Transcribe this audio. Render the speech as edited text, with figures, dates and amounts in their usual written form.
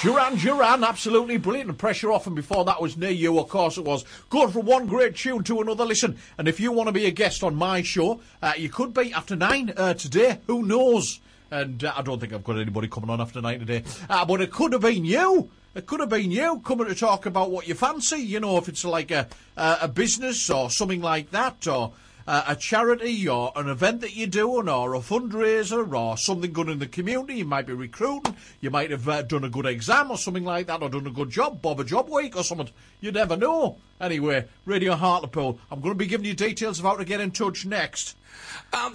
Duran, absolutely brilliant. And Pressure Off, and before that was Near You, of course it was. Going from one great tune to another. Listen, and if you want to be a guest on my show, you could be after 9 today. Who knows? And I don't think I've got anybody coming on after 9 today. But it could have been you. It could have been you coming to talk about what you fancy. You know, if it's like a business or something like that, or a charity or an event that you're doing, or a fundraiser or something good in the community. You might be recruiting, you might have done a good exam or something like that, or done a good job, Bob a Job Week or something. You never know. Anyway, Radio Hartlepool, I'm going to be giving you details of how to get in touch next.